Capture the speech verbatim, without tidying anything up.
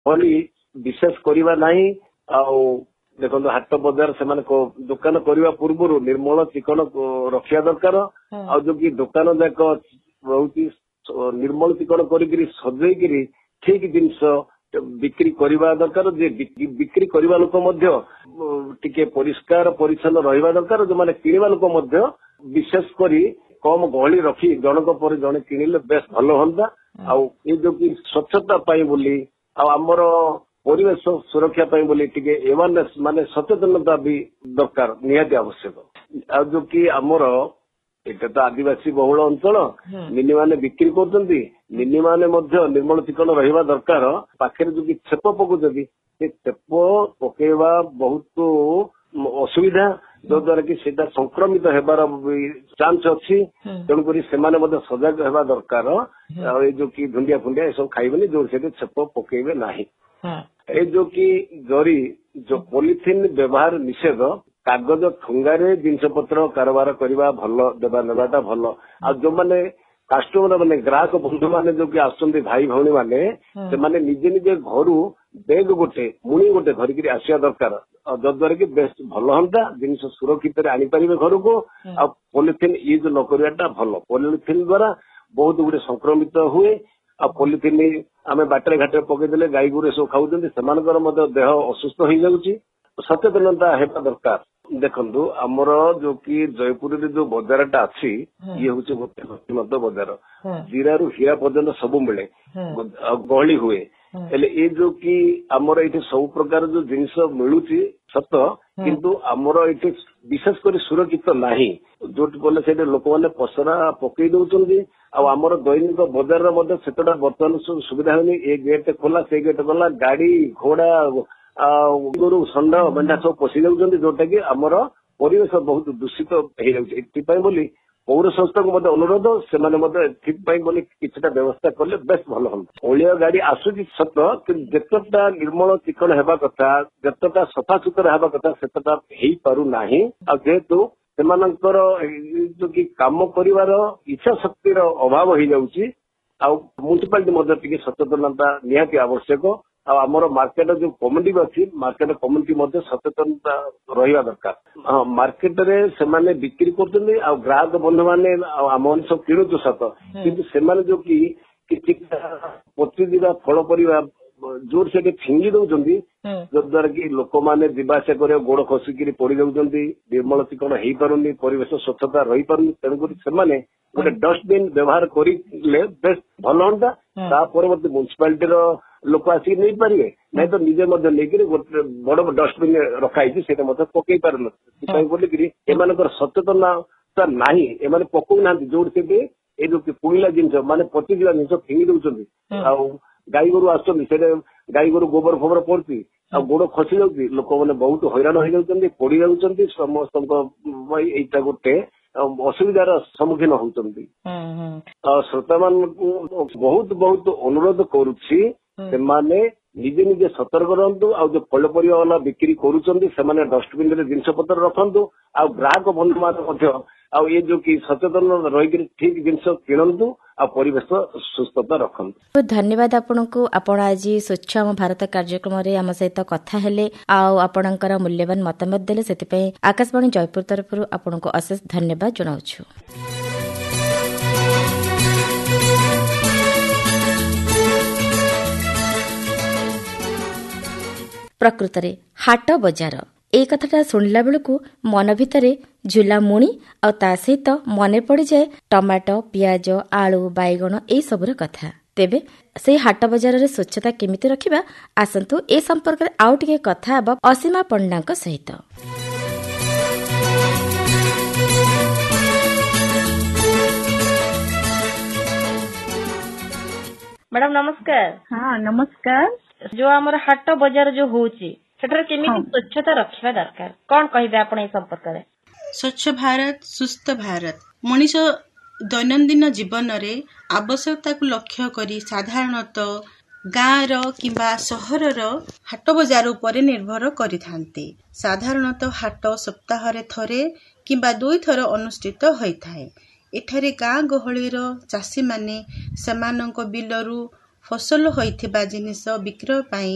विशेष करवा नहीं देखो हाट बजार से दुकान करने पूर्व निर्मल चिकन रखा दरकार आ जो कि दुकान जाक रोची निर्मल चिकन कर सजेक ठीक जिनस बिक्री करवा दरकार जे बिक्री करवा लोक टिके परिष्कार परिच्छन्न रहा दरकार जो मैंने किणवा लोक विशेष कर कम गहली रखी जनक पर जड़े किणिले बेस भल हाँ आउ ये जो कि स्वच्छता बोली आमर परिवेश सुरक्षा बोली टिके अवेयरनेस माने सचेतनता भी दरकार निहाती आवश्यक आ जो कि आमर एटा तो आदिवासी बहुल अंचल मिनी माने बिक्री करते मिनी माने निर्मल चिकन रहा दरकार पाखे जो कि छेप पकाउछन्ति से छेप पकेवा बहुत असुविधा जो द्वारा कि सेटा संक्रमित हेबार चांस अच्छी तेणुक से सजग हेबा दरकार ये जो कि धुंडिया फुंडिया ये सब खाइबेनि जो से छेप पकेबे नाही ये जो कि जरी जो पॉलिथिन व्यवहार निषेध कागज ठुंगारे जिनस पत्र कारोबार करवा भल देवा नेबाटा भल आ जो माने कस्टमर माने ग्राहक बंधु माने जो कि आसुचंती भाई भौणी माने से माने निजे निजे घरू बैग गोटे मुणी गोटे धरिक आसिया दरकार जद्वारा कि बेस भल हाँ जिनस सुरक्षित आनीपारे घर को आ पॉलिथिन यूज न करवाटा भल पॉलिथिन द्वारा बहुत गुड़े संक्रमित हुए आ पॉलिथिन आम बाटर घाटे पकईदे गाई गोरु सब खाऊँ से देह असुस्थ हो जाऊँगी सचेतनता हेबा दरकार देखु आमर जो कि जयपुर जो बजार टा अच्छी ये हूँ गोटे गतिमत बजार जीरा रु हीरा पर्यंत सब मिले गहली हुए हेले ये जो कि आमर ये सब प्रकार जो जिनस मिलूची सत किंतु आमर ये विशेषकर सुरक्षित नाही जो बोले से लोक मैंने पसरा पकई दौरान आमर दैनिक बजार से बर्तमान सुविधा होनी ए गेट खोला से गेट खोला गाड़ी घोड़ा गोरु षंड मेढा सब पशि जाऊँच जोटा कि आमर परिवेश बहुत दूषित हो जाए पौर संस्था को अनुरोध से किसी व्यवस्था कले बेस भल हम अलिया गाड़ी आसूची सत जितना निर्मल चिकन हेबा कथा जितना सफा सुतरा हेबा कथा सेतटा हेई पारु नाही आ जेहेतु सेमानंकर जो कि काम करिवार इच्छा शक्तिर अभाव हो जाउची आ म्युनिसिपालिटी सचेतनता निहाती आवश्यक आमर मार्केट जो कम्युनिटी अच्छी मार्केट कम्युनिटी सचेतनता रहा दरकार हाँ मार्केट रे से माने बिक्री करते ग्राहक बंधु मैंने आम सब किणुचु सत कि जो कि पचिजा फल पर जोर से फिंगी दौरान जद्वारा कि लोक मैंने जावासा कर गोड़ खसिकी पड़ जाऊँच निर्मल चिकन हो पारुनी परिवेश स्वच्छता रही पारुनी तेणुक से गोटे डस्टबिन व्यवहार करें बेस भल हाँ परवर्ती म्युनिसिपालिटी लोक आसिक नहीं पारे नहीं तो निजे नहीं गोटे बड़ डस्टबिन रखाई से पकई पार ना बोलिकी एम सचेतनता नाही एम पकऊ ना जो से जो पुईला जिन माने पचिजा जिन फिंगी दौरान गाई गोरु आसुच्च गाई गोरु गोबर फोबर पड़ती गोड़ खसी जाऊँगी लोक मैंने बहुत हैरान हो जाती पड़ जाऊँच समस्त यहीटा गोटे असुविधार सम्मुखीन होती श्रोता मान बहुत बहुत अनुरोध करुच्ची से माने निजे निजे सतर्क रहतु आ जो फल परिवा वाला बिक्री करुँचे डस्टबिन रे जिनस पत्र रखु आ ग्राहक बंधु मान आ ये जो कि सचेतन रही ठीक जिनस किणतु आ परिवेश सुस्थता रखु। धन्यवाद आपन को आपण आज स्वच्छ आम भारत कार्यक्रम रे आम सहित कथा हेले आपणकर मूल्यवान मतामत देले सेति आकाशवाणी जयपुर तरफ आपन को अशेष धन्यवाद जनाउछु। प्रकृतरे हाट बजार ए कथाटा शुणिला बेलू मन भितर झुला मुणी और ता सहित मन पड़ जाए टमाटो पियाज आलू बैगण ए सबुर कथा। तेबे से हाट बजार रे स्वच्छता केमिति रखिबा आसंतु ए संपर्क रे आउ टिके कथा हेबा असीमा पंडांक सहित। मैडम नमस्कार। हाँ नमस्कार। जो आमर हाट बजार जो होची सेठार केमिति स्वच्छता रखिबा दरकार कोन कहिबे आपण ए संपर्क रे? स्वच्छ भारत सुस्थ भारत मनीष दैनंदिन जीवन रे आवश्यकता को लक्ष्य करी साधारणतः गाँर किंबा सहरर हाट बजार उपरे निर्भर करिथांती। साधारणतः हाट सप्ताह रे थरे किंबा दुई थर अनुष्ठित होइथाय। एठारे गाँ गहळीर चाषी माने सेमानंक बिलरू फसल होइथिबा जिनिस विक्रय पई